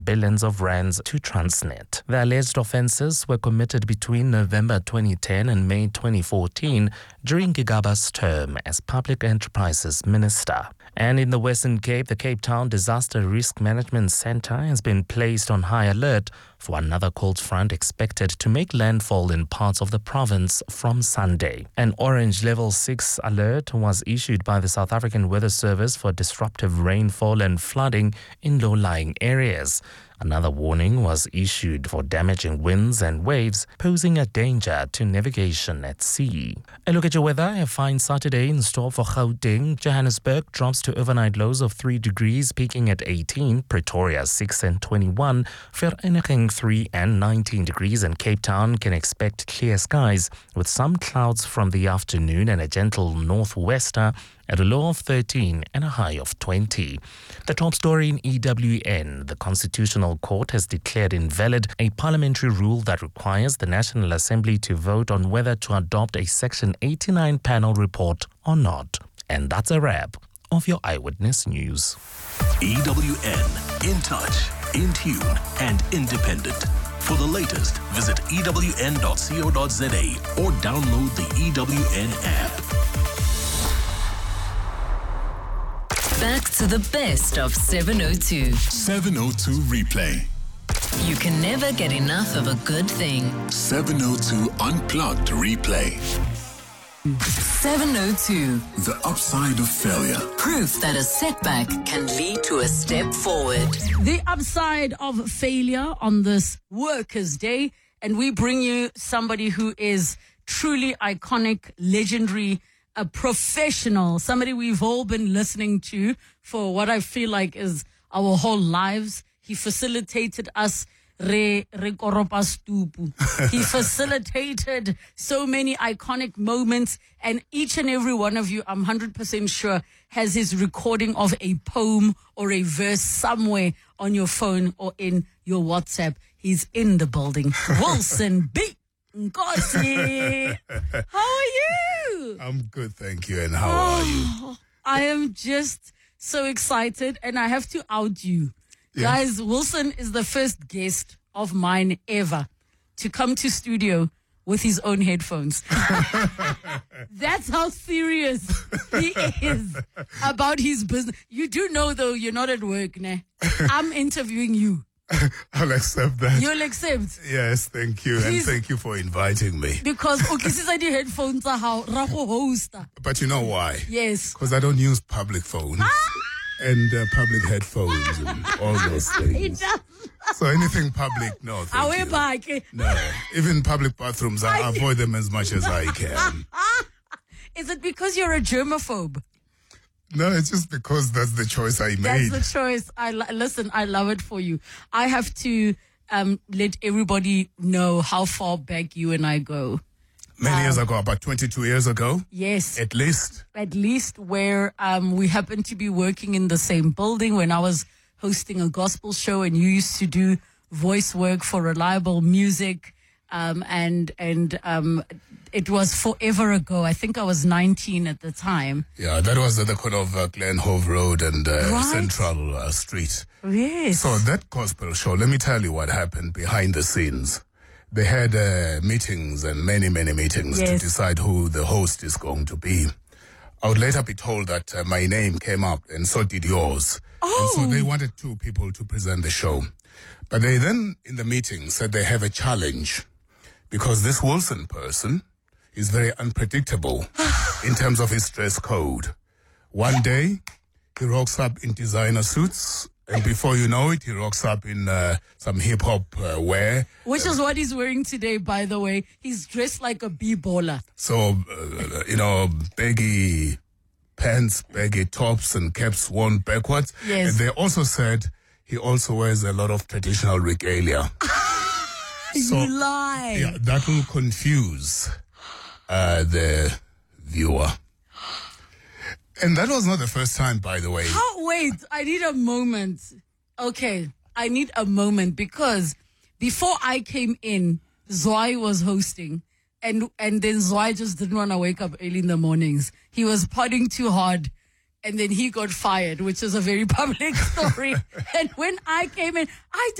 billions of rands to Transnet. The alleged offences were committed between November 2010 and May 2014 during Gigaba's term as Public Enterprises Minister. And in the Western Cape, the Cape Town Disaster Risk Management Centre has been placed on high alert for another cold front expected to make landfall in parts of the province from Sunday. An orange level 6 alert was issued by the South African Weather Service for disruptive rainfall and flooding in low-lying areas. Another warning was issued for damaging winds and waves, posing a danger to navigation at sea. A look at your weather. A fine Saturday in store for Gauteng. Johannesburg drops to overnight lows of 3 degrees, peaking at 18. Pretoria 6 and 21. Vereeniging 3 and 19 degrees. And Cape Town can expect clear skies with some clouds from the afternoon and a gentle northwester at a low of 13 and a high of 20. The top story in EWN. The Constitutional Court has declared invalid a parliamentary rule that requires the National Assembly to vote on whether to adopt a Section 89 panel report or not. And that's a wrap of your Eyewitness News. EWN, in touch, in tune, and independent. For the latest, visit ewn.co.za or download the EWN app. Back to the best of 702. 702 Replay. You can never get enough of a good thing. 702 Unplugged Replay. 702. The upside of failure. Proof that a setback can lead to a step forward. The upside of failure on this Workers' Day. And we bring you somebody who is truly iconic, legendary, a professional, somebody we've all been listening to for what I feel like is our whole lives. He facilitated us. He facilitated so many iconic moments, and each and every one of you, I'm 100% sure, has his recording of a poem or a verse somewhere on your phone or in your WhatsApp. He's in the building. Wilson B. Nkosi. How are you? I'm good, thank you. And how are you? I am just so excited, and I have to out you. Yeah. Guys, Wilson is the first guest of mine ever to come to studio with his own headphones. That's how serious he is about his business. You do know, though, you're not at work, ne? I'm interviewing you. I'll accept that. You'll accept? Yes, thank you. And thank you for inviting me. Because the headphones are how Raho host. But you know why? Yes. Because I don't use public phones and public headphones and all those things. So anything public, no, thank you. No, even public bathrooms, I avoid them as much as I can. Is it because you're a germaphobe? No, it's just because that's the choice I made. That's the choice. Listen, I love it for you. I have to let everybody know how far back you and I go. Many years ago, about 22 years ago? Yes. At least? At least, where we happened to be working in the same building when I was hosting a gospel show and you used to do voice work for Reliable Music. And it was forever ago. I think I was 19 at the time. Yeah, that was at the corner of Glen Hove Road and Central Street. Yes. So that gospel show, let me tell you what happened behind the scenes. They had meetings and many, many meetings to decide who the host is going to be. I would later be told that my name came up and so did yours. Oh. And so they wanted 2 people to present the show. But they then, in the meeting, said they have a challenge because this Wilson person is very unpredictable in terms of his dress code. One day, he rocks up in designer suits, and before you know it, he rocks up in some hip-hop wear. Which is what he's wearing today, by the way. He's dressed like a b-baller. So, baggy pants, baggy tops, and caps worn backwards. Yes. And they also said he also wears a lot of traditional regalia. You lie. Yeah, that will confuse the viewer. And that was not the first time, by the way. Wait, I need a moment. Okay, I need a moment because before I came in, Zwai was hosting and then Zwai just didn't want to wake up early in the mornings. He was partying too hard and then he got fired, which is a very public story. And when I came in, I